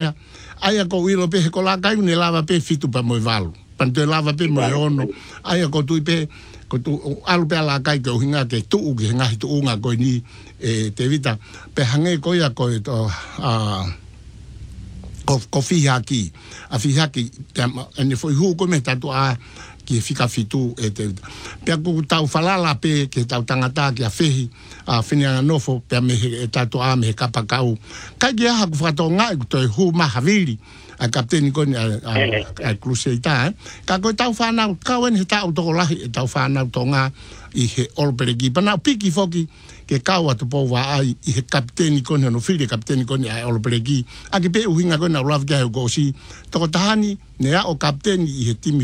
ia ai ko wilo pe ko la kai ne lava pe fitu pa mo valu pan te lava pe mo ono ai ko tu pe ko tu alu pe la kai ko hinga ke tu ge nga tu nga ko ni te vita pe hange ko ia ko to ko fihaki a fihaki ene foi hu ko me tatu a ki fika fitu te pe ko tau falala pe ke tau tangata ki a fehi a finia nofo pe me tatu a me kapakau ka ge ha ku fatonga to hu mahavili a kapteni ko a cruseita ka ko tau fana ka wen tau to la tau fana tonga I he olperegi pana piki foki ke kawa to po wa ai I he kapteni ko no fili kapteni ko ni ai olperegi a ke pe uhinga ko na love ga go si to tahani ne a o kapteni I he timi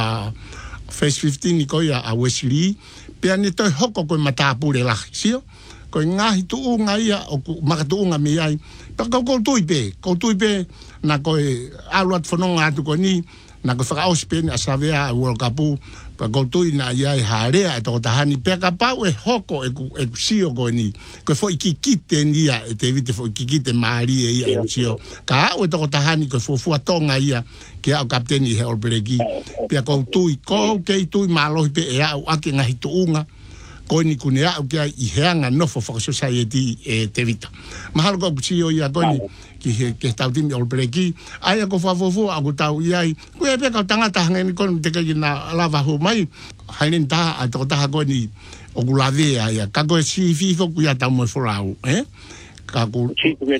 face 15 ko ya a Wesley pe ani to hoko ko mata pure la sio ko ngahi tu unga ia o makatu unga mi ai pa ko tuipe na ko aluat fononga atu ko ni na ko fa auspen a savea World Cup pa ko tui na ia harea to tahani pe ka pau hoko e sio ko ni ko foi kikite ni te vite foi kikite mari ia sio ka o to tahani ko fu atonga ia ke a kapteni he olperegi pe ko tui ke tui malo pe a ke ngahi tu unga ko ni kunea o ke I heanga no for society te vita mahal ko sio ia ko ni ke tau timi olperegi ai ko favofu a ko tau iai ko e pe ka tangata ngeni ko te ka na lava ho mai hainen ta a to ta ko ni o gulave ai ka ko si fifo ku ya ta mo forau ka ku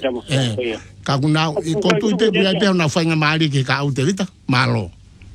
ka ku na ko tu pe ku ya pe na fanga mali ke ka au te vita malo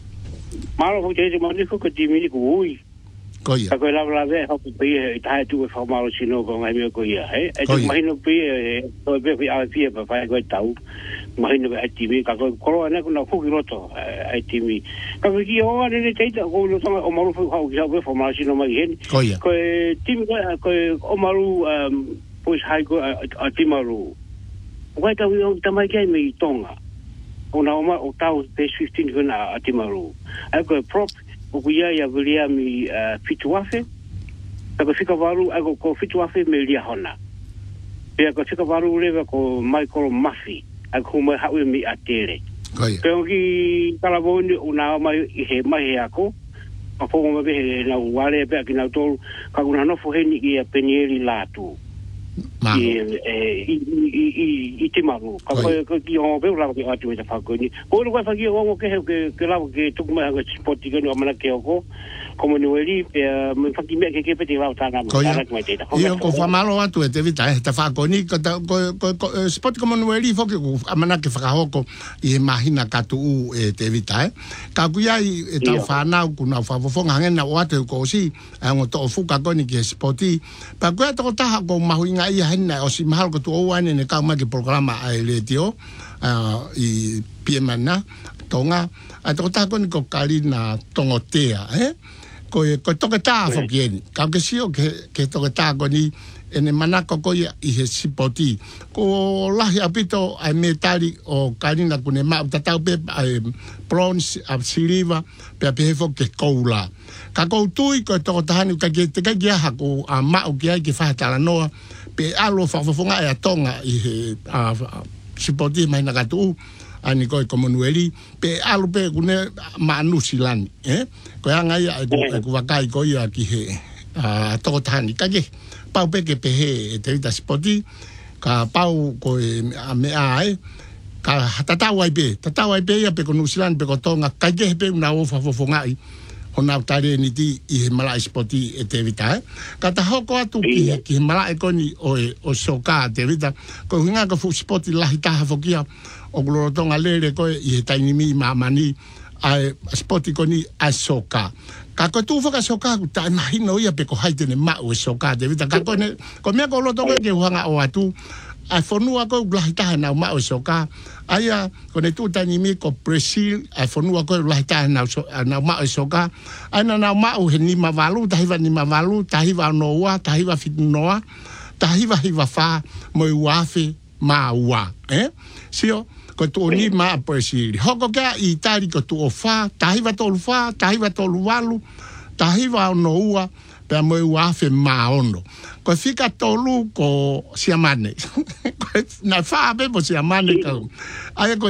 ho te mo ni ko timi ku ui ko ia ko la ve ho pe ta tu fa malo sino ko ngai me ko ia e tu mai no pe to pe a fi pa fa ko tau mai no a timi ka ko na ko na fu ki roto a timi ka ki o ne te ta ko lo o malo fu ha ki fa malo sino mai hen ko ia ko timi ko o malo pues hai ko a timaru ko ta wi o ta mai ke me tonga ona o tau pe 15 ko na a timaru a ko prop o kuia ia vulia mi fituafe ko fika varu ako ko fituafe me lia hona pe ko fika varu leva ko Michael Murphy ako mai hawe mi atere ko ki kala boni una mai he mai ako a fo mo be na wale pe ki na to ka una no fo heni ia penieri latu I te maru ka ko ki o be la ki atu ta fa ko ni ko lo fa ki o ke la ke tu ma ga sport ki no mana ke o como no eli me fa ki me ke pe te la ta na io ko fa malo atu te vita ta fa ko ni ko sport como no eli fo ke amana ke fa hoko I imagina ka tu te vita ka ku ya ta fa na ku na fa fo nga na o atu ko si ngo to fu ka ko ni ke sporti pa ko ta ko ta ko ma huinga ia hena o si mahal ko tu o ane ne ka ma ke programa a ele tio I piemana tonga a to ta ko ni ko kali na tongotea ko to ka ta fo kien ka ke si o ke to ka ta ko ni ene manako ko I he sipoti ko lahi apito ai metali o kali na kune ma ta pe bronze a silver pe pe fo ke koula ka ko tui ko to ta hani ka ke te ka ha ko a ma o ke fa ta la no pe alo fa fonga e tonga I he sipoti mai na ka tu ani ko komonueli pe alo pe kune manu silani ko anga ia ko wakai ko ia ki he to ta hani ka ke pau pe ke pe he te vita sipoti ka pau ko me ai ka tatawai pe ia pe ko nusilan pe ko tonga ka ke pe na o fa fonga I ona tare ni ti I mala spoti te vita ka ta hoko atu ki mala e koni o soka te vita ko hinga ka fu spoti la hita fokia o gloro tonga lere ko I taini mi mamani a spoti koni a soka ka ko tu foka soka ta imagino ia pe ko haite ne ma o soka te vita ka ko ne ko me ko lo tonga ke hanga o atu a fonua ko glahita na ma o soka aya ko ne tu tani mi ko Brazil a fonua ko glahita na ma o soka ana na ma o ni ma valu tahiva ni ma valu tahiva noa tahiva fitnoa tahiva hiva fa mo wafe ma wa sio ko tu ni ma Brazil hoko ka Itali ko tu fa tahiva to walu tahiva noa pe mo wafe ma ono ko fika tolu ko siamane na fa be mo siamane ka ai ko